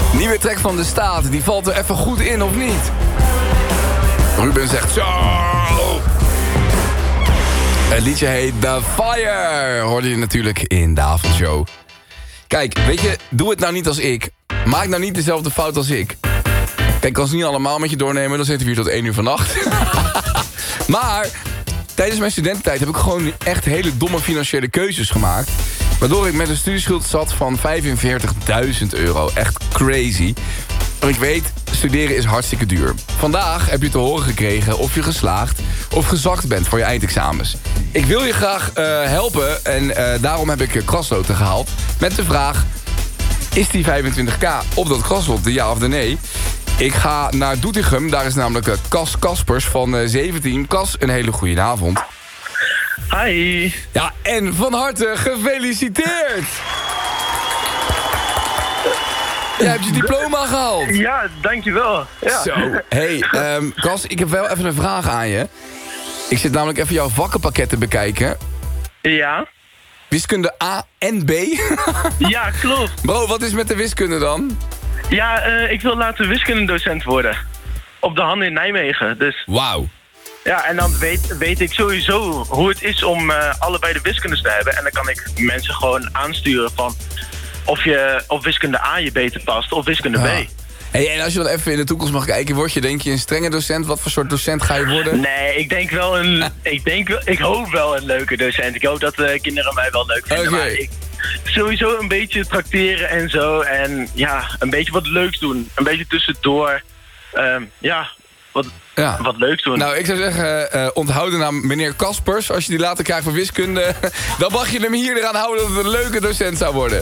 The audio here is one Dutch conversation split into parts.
Nieuwe track van De Staat, die valt er even goed in, of niet? Ruben zegt zo. Het liedje heet The Fire. Hoorde je natuurlijk in de avondshow. Kijk, weet je, doe het nou niet als ik. Maak nou niet dezelfde fout als ik. Kijk, ik kan ze niet allemaal met je doornemen, dan zitten we hier tot 1 uur vannacht. Maar tijdens mijn studententijd heb ik gewoon echt hele domme financiële keuzes gemaakt. Waardoor ik met een studieschuld zat van €45.000. Echt crazy. En ik weet, studeren is hartstikke duur. Vandaag heb je te horen gekregen of je geslaagd of gezakt bent voor je eindexamens. Ik wil je graag helpen en daarom heb ik krasloten gehaald. Met de vraag, is die 25k op dat kraslot, de ja of de nee? Ik ga naar Doetinchem, daar is namelijk Cas Kaspers van 17. Cas, een hele goede avond. Hi. Ja, en van harte gefeliciteerd! Jij hebt je diploma gehaald. Ja, dankjewel. Ja. Zo. Hey, Cas, ik heb wel even een vraag aan je. Ik zit namelijk even jouw vakkenpakket te bekijken. Ja? Wiskunde A en B? Ja, klopt. Bro, wat is met de wiskunde dan? Ja, ik wil later wiskundedocent worden. Op de handen in Nijmegen, dus... Wauw. Ja, en dan weet ik sowieso hoe het is om allebei de wiskundes te hebben. En dan kan ik mensen gewoon aansturen van... of wiskunde A je beter past, of wiskunde B. Hey, en als je dan even in de toekomst mag kijken, word je denk je een strenge docent? Wat voor soort docent ga je worden? Nee, ik hoop wel een leuke docent. Ik hoop dat kinderen mij wel leuk vinden. Okay. Maar sowieso een beetje trakteren en zo. En ja, een beetje wat leuks doen. Een beetje tussendoor. Wat leuks doen. Nou, ik zou zeggen, onthoud de naam meneer Kaspers. Als je die later krijgt voor wiskunde, dan mag je hem hier eraan houden dat het een leuke docent zou worden.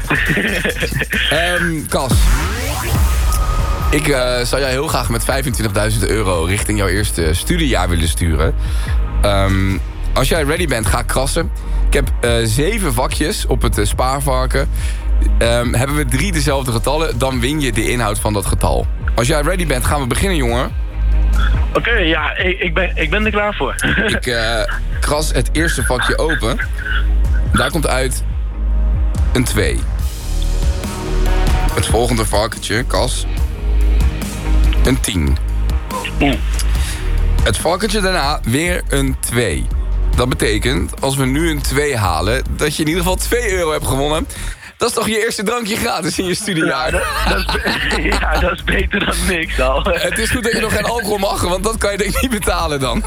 Cas, ik zou jou heel graag met €25.000 richting jouw eerste studiejaar willen sturen. Als jij ready bent, ga ik krassen. Ik heb 7 vakjes op het spaarvarken. Hebben we 3 dezelfde getallen, dan win je de inhoud van dat getal. Als jij ready bent, gaan we beginnen, jongen. Oké, ja, ik ben er klaar voor. Ik kras het eerste vakje open. Daar komt uit een 2. Het volgende varkentje, Cas, een 10. Het varkentje daarna weer een 2. Dat betekent, als we nu een 2 halen, dat je in ieder geval €2 hebt gewonnen. Dat is toch je eerste drankje gratis in je studiejaar? Dat is beter dan niks al. Het is goed dat je nog geen alcohol mag, want dat kan je denk ik niet betalen dan.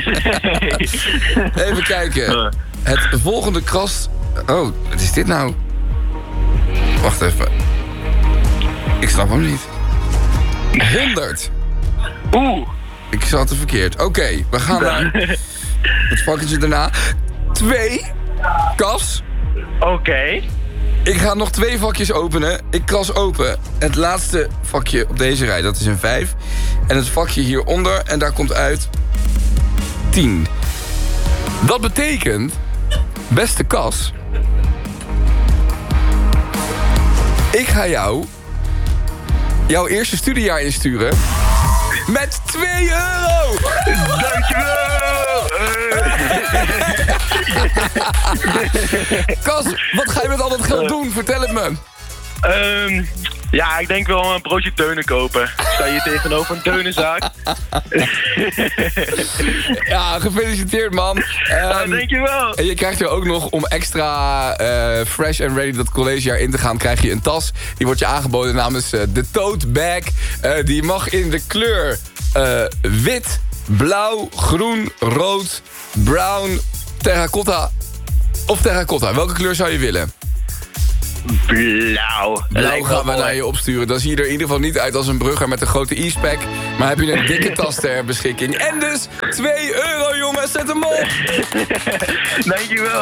Even kijken. Het volgende kras... Oh, wat is dit nou? Wacht even. Ik snap hem niet. 100. Oeh. Ik zat te verkeerd. Oké, we gaan naar het vakje daarna. 2. Kas. Oké. Ik ga nog 2 vakjes openen. Ik kras open het laatste vakje op deze rij. Dat is een 5. En het vakje hieronder. En daar komt uit 10. Dat betekent, beste Cas, ik ga jou jouw eerste studiejaar insturen met €2. Dankjewel. Cas, wat ga je met al dat geld doen? Vertel het me. Ja, ik denk wel een broodje deunen kopen. Ik sta hier tegenover een deunenzaak. Ja, gefeliciteerd, man. Dankjewel. En je krijgt er ook nog, om extra fresh en ready dat collegejaar in te gaan, krijg je een tas. Die wordt je aangeboden namens de Tote Bag. Die mag in de kleur wit, blauw, groen, rood, brown, terracotta of terracotta. Welke kleur zou je willen? Blauw. Blauw gaan we naar je opsturen. Dan zie je er in ieder geval niet uit als een brugger met een grote e-spec. Maar heb je een dikke tas ter beschikking. En dus €2, jongens. Zet hem op. Dankjewel.